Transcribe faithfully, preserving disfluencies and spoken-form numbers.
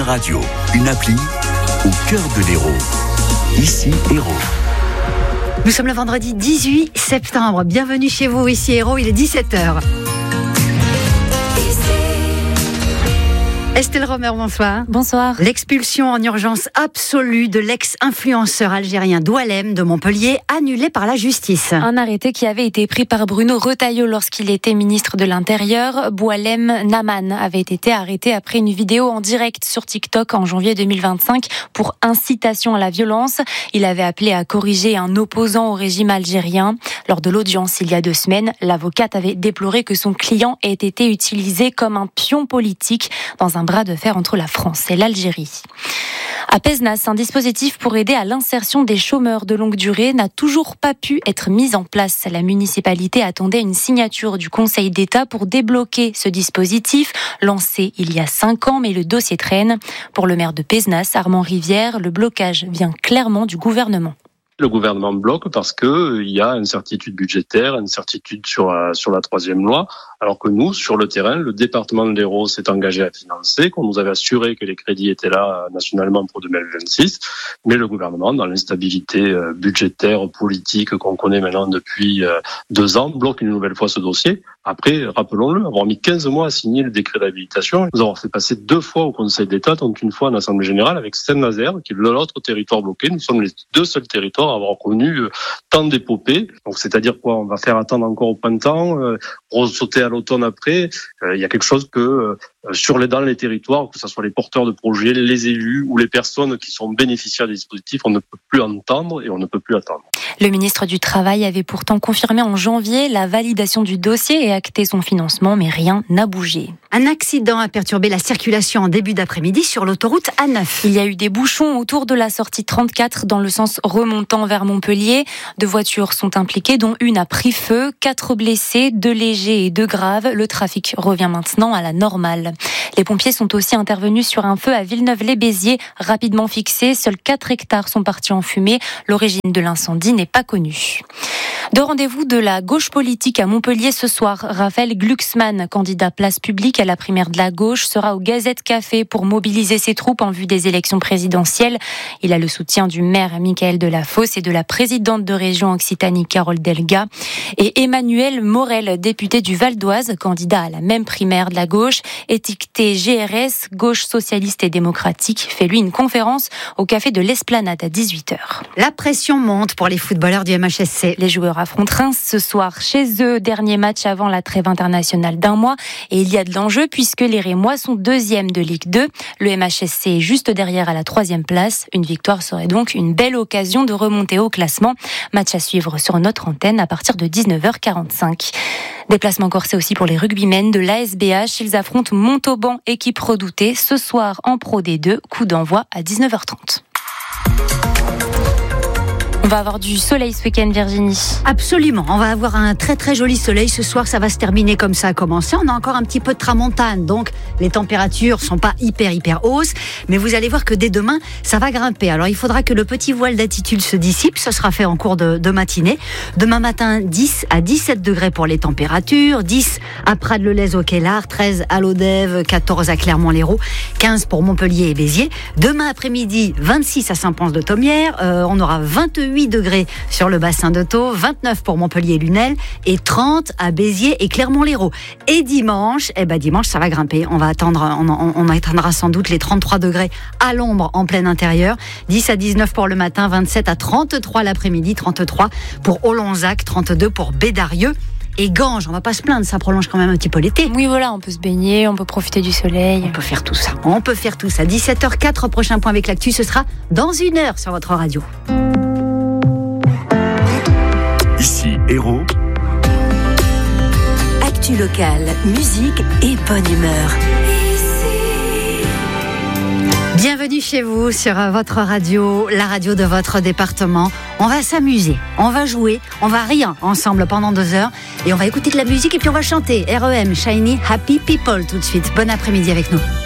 Radio, une appli au cœur de l'Hérault. Ici, Hérault. Nous sommes le vendredi dix-huit septembre. Bienvenue chez vous, ici Hérault, il est dix-sept heures. Estelle Romer, bonsoir. Bonsoir. L'expulsion en urgence absolue de l'ex-influenceur algérien Doualem de Montpellier, annulée par la justice. Un arrêté qui avait été pris par Bruno Retailleau lorsqu'il était ministre de l'Intérieur. Boualem Naman avait été arrêté après une vidéo en direct sur TikTok en janvier deux mille vingt-cinq pour incitation à la violence. Il avait appelé à corriger un opposant au régime algérien. Lors de l'audience il y a deux semaines, l'avocate avait déploré que son client ait été utilisé comme un pion politique dans un bras de fer entre la France et l'Algérie. À Pézenas, un dispositif pour aider à l'insertion des chômeurs de longue durée n'a toujours pas pu être mis en place. La municipalité attendait une signature du Conseil d'État pour débloquer ce dispositif, lancé il y a cinq ans, mais le dossier traîne. Pour le maire de Pézenas, Armand Rivière, le blocage vient clairement du gouvernement. Le gouvernement bloque parce que il y a une incertitude budgétaire, une incertitude sur la, sur la troisième loi, alors que nous, sur le terrain, le département de l'Hérault s'est engagé à financer, qu'on nous avait assuré que les crédits étaient là nationalement pour deux mille vingt-six, mais le gouvernement, dans l'instabilité budgétaire, politique qu'on connaît maintenant depuis deux ans, bloque une nouvelle fois ce dossier. Après, rappelons-le, avoir mis quinze mois à signer le décret d'habilitation, nous avons fait passer deux fois au Conseil d'État, dont une fois en Assemblée Générale avec Saint-Nazaire, qui est l'autre territoire bloqué. Nous sommes les deux seuls territoires à avoir connu tant d'épopées. Donc, c'est-à-dire quoi? On va faire attendre encore au printemps, euh, ressauter à l'automne après. Euh, il y a quelque chose que euh, sur les dans les territoires, que ce soit les porteurs de projets, les élus ou les personnes qui sont bénéficiaires des dispositifs, on ne peut plus entendre et on ne peut plus attendre. Le ministre du Travail avait pourtant confirmé en janvier la validation du dossier et acté son financement, mais rien n'a bougé. Un accident a perturbé la circulation en début d'après-midi sur l'autoroute A neuf. Il y a eu des bouchons autour de la sortie trente-quatre dans le sens remontant vers Montpellier. Deux voitures sont impliquées, dont une a pris feu. Quatre blessés, deux légers et deux graves. Le trafic revient maintenant à la normale. Les pompiers sont aussi intervenus sur un feu à Villeneuve-les-Béziers, rapidement fixé. Seuls quatre hectares sont partis en fumée. L'origine de l'incendie n'est pas connue. De rendez-vous de la gauche politique à Montpellier ce soir, Raphaël Glucksmann, candidat place publique à la primaire de la gauche, sera au Gazette Café pour mobiliser ses troupes en vue des élections présidentielles. Il a le soutien du maire Michael Delafosse et de la présidente de région Occitanie Carole Delga. Et Emmanuel Morel, député du Val d'Oise, candidat à la même primaire de la gauche, étiqueté G R S, gauche socialiste et démocratique, fait lui une conférence au café de l'Esplanade à dix-huit heures. La pression monte pour les footballeurs du M H S C. Les joueurs affrontent Reims ce soir chez eux, dernier match avant la trêve internationale d'un mois, et il y a de l'enjeu puisque les Rémois sont deuxième de Ligue deux. Le M H S C est juste derrière à la troisième place. Une victoire serait donc une belle occasion de remonter au classement. Match à suivre sur notre antenne à partir de dix-neuf heures quarante-cinq. Déplacement corsé aussi pour les rugbymen de l'A S B H. Ils affrontent Montauban, équipe redoutée, ce soir en Pro D deux. Coup d'envoi à dix-neuf heures trente. On va avoir du soleil ce week-end, Virginie. Absolument, on va avoir un très très joli soleil ce soir, ça va se terminer comme ça a commencé. On a encore un petit peu de tramontane, donc les températures sont pas hyper hyper hausses, mais vous allez voir que dès demain, ça va grimper. Alors il faudra que le petit voile d'attitude se dissipe, ce sera fait en cours de, de matinée. Demain matin, dix à dix-sept degrés pour les températures, dix à Prades-le-Lez au Kellar, treize à Lodève, quatorze à Clermont-Lérault, quinze pour Montpellier et Béziers. Demain après-midi, vingt-six à Saint-Pons-de-Thomières, euh, on aura vingt-huit degrés sur le bassin de Thau, vingt-neuf pour Montpellier et Lunel et trente à Béziers et Clermont-Lérault. Et dimanche, eh ben dimanche ça va grimper. On va attendre, on, on, on atteindra sans doute les trente-trois degrés à l'ombre en plein intérieur. dix à dix-neuf pour le matin, vingt-sept à trente-trois l'après-midi, trente-trois pour Olonzac, trente-deux pour Bédarieux. Et Ganges, on va pas se plaindre, ça prolonge quand même un petit peu l'été. Oui, voilà, on peut se baigner, on peut profiter du soleil. On peut faire tout ça. On peut faire tout ça. dix-sept heures quatre, prochain point avec l'actu, ce sera dans une heure sur votre radio. Ici, Hérault. Actu locale, musique et bonne humeur. Bienvenue chez vous sur votre radio, la radio de votre département. On va s'amuser, on va jouer, on va rire ensemble pendant deux heures et on va écouter de la musique et puis on va chanter R E M, Shiny Happy People tout de suite. Bon après-midi avec nous.